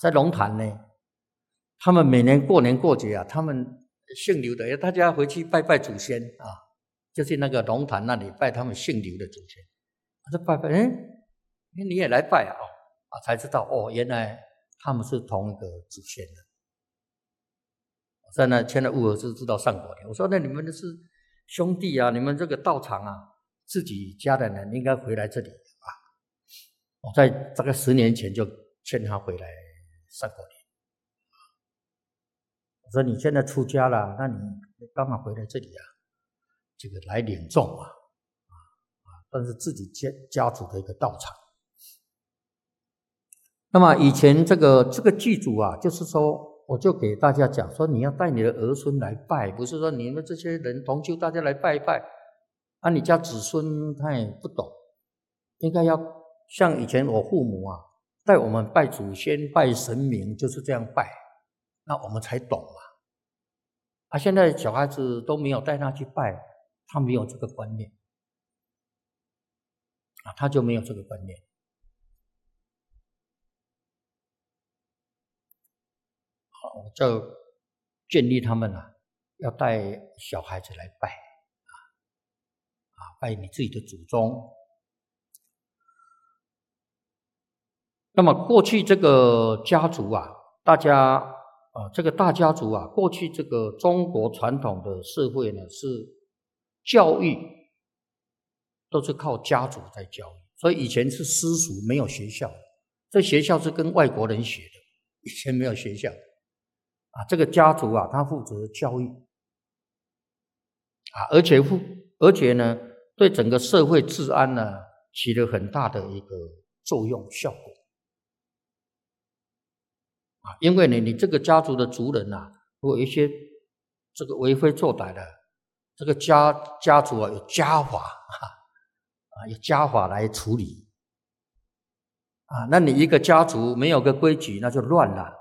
在龙潭呢，他们每年过年过节啊，他们姓刘的，大家回去拜拜祖先啊，就去那个龙潭那里拜他们姓刘的祖先。他就拜拜，你也来拜啊？才知道原来他们是同一个祖先的。现在悟儿就知道上果田。我说那你们是兄弟啊，你们这个道场啊，自己家的人应该回来这里啊。我在大概10年前就劝他回来上果田。我说你现在出家了，那你干嘛回来这里啊？这个来领众啊，但是自己家族的一个道场。那么以前这个祭祖啊，就是说。我就给大家讲说，你要带你的儿孙来拜，不是说你们这些人同修大家来拜一拜，你家子孙他也不懂，应该要像以前我父母啊，带我们拜祖先、拜神明，就是这样拜，那我们才懂嘛。现在小孩子都没有带他去拜，他没有这个观念，他就没有这个观念。我就建议他们要带小孩子来拜拜你自己的祖宗。那么过去这个家族啊，大家这个大家族啊，过去这个中国传统的社会呢，是教育都是靠家族在教育，所以以前是私塾，没有学校，这学校是跟外国人学的，以前没有学校。这个家族啊，他负责教育而且呢，对整个社会治安呢，起了很大的一个作用效果因为你这个家族的族人如果有一些这个为非作歹的，这个家族有家法有家法来处理那你一个家族没有个规矩，那就乱了。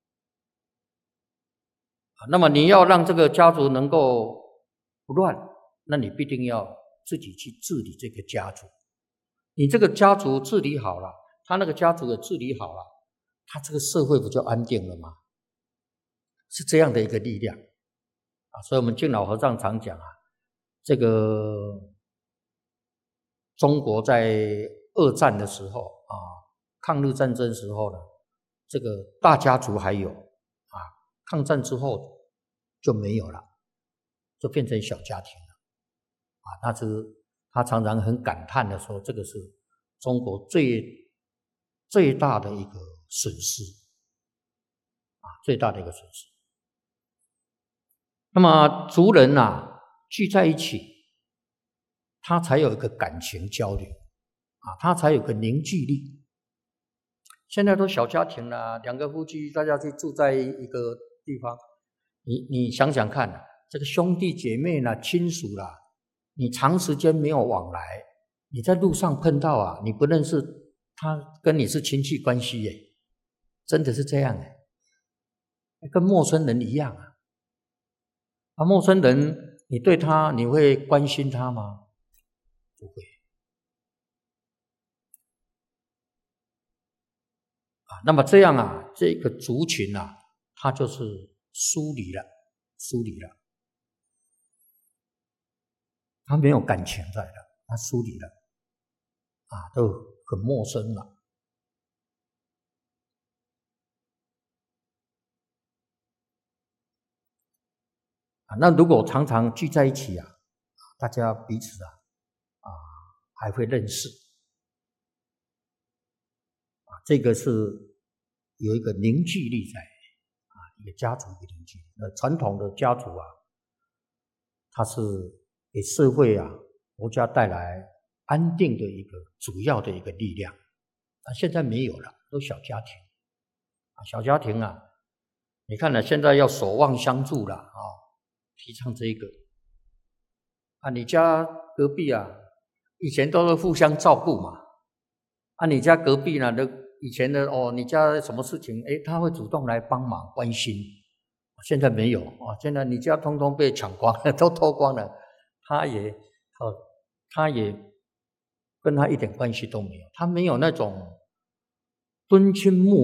那么你要让这个家族能够不乱，那你必定要自己去治理这个家族。你这个家族治理好了，他那个家族也治理好了，他这个社会不就安定了吗？是这样的一个力量所以我们敬老和尚常讲这个中国在2战的时候抗日战争时候呢，这个大家族还有抗战之后就没有了，就变成小家庭了那是他常常很感叹的说，这个是中国最大的一个损失最大的一个损失。那么族人聚在一起，他才有一个感情交流他才有个凝聚力。现在都小家庭了，2个夫妻大家去住在一个地方，你想想看这个兄弟姐妹亲属你长时间没有往来，你在路上碰到你不认识他，跟你是亲戚关系耶，真的是这样跟陌生人一样陌生人你对他你会关心他吗？不会那么这样这个族群它就是疏离了，他没有感情在了，他疏离了都很陌生了那如果常常聚在一起大家彼此还会认识这个是有一个凝聚力在一个家族的凝聚力。传统的家族它是给社会国家带来安定的一个主要的一个力量现在没有了，都小家庭小家庭你看现在要守望相助了提倡这个你家隔壁以前都是互相照顾嘛你家隔壁呢以前的你家什么事情他会主动来帮忙关心，现在没有现在你家通通被抢光了，都偷光了，他也跟他一点关系都没有，他没有那种敦亲睦